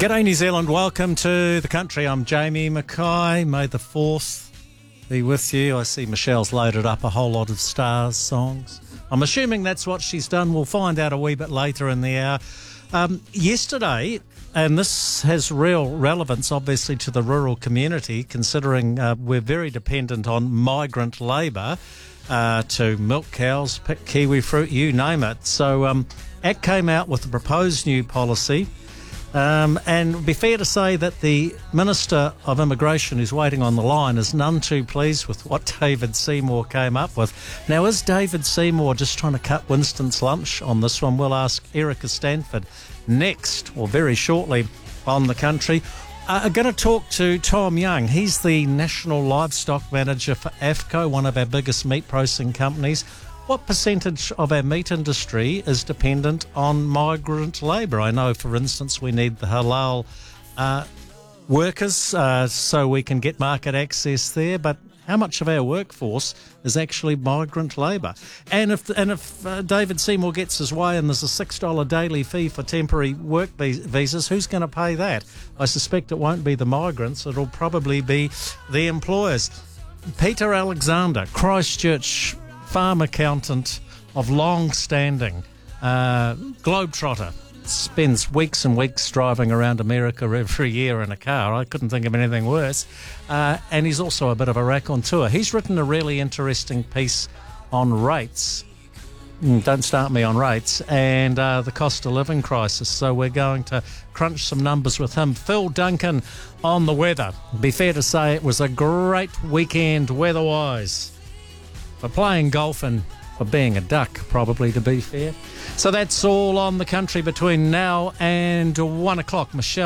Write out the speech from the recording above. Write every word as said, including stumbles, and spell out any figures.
G'day New Zealand, welcome to the country. I'm Jamie Mackay. May the fourth be with you. I see Michelle's loaded up a whole lot of Stars songs. I'm assuming that's what she's done. We'll find out a wee bit later in the hour. Um, yesterday, and this has real relevance obviously to the rural community, considering uh, we're very dependent on migrant labour uh, to milk cows, pick kiwi fruit, you name it. So um, A C came out with a proposed new policy. Um, and it would be fair to say that the Minister of Immigration, who's waiting on the line, is none too pleased with what David Seymour came up with. Now, is David Seymour just trying to cut Winston's lunch on this one? We'll ask Erica Stanford next, or very shortly, on the country. Uh, I'm going to talk to Tom Young. He's the National Livestock Manager for AFCO, one of our biggest meat processing companies. What percentage of our meat industry is dependent on migrant labour? I know, for instance, we need the halal uh, workers uh, so we can get market access there, but how much of our workforce is actually migrant labour? And if and if uh, David Seymour gets his way and there's a six dollars daily fee for temporary work visas, who's going to pay that? I suspect it won't be the migrants, it'll probably be the employers. Peter Alexander, Christchurch farm accountant of long standing, uh, globetrotter, spends weeks and weeks driving around America every year in a car. I couldn't think of anything worse. Uh, and he's also a bit of a raconteur. He's written a really interesting piece on rates. Mm, don't start me on rates. And uh, the cost of living crisis. So we're going to crunch some numbers with him. Phil Duncan on the weather. It'd be fair to say it was a great weekend weather-wise. For playing golf and for being a duck, probably, to be fair. So that's all on the country between now and one o'clock. Michelle.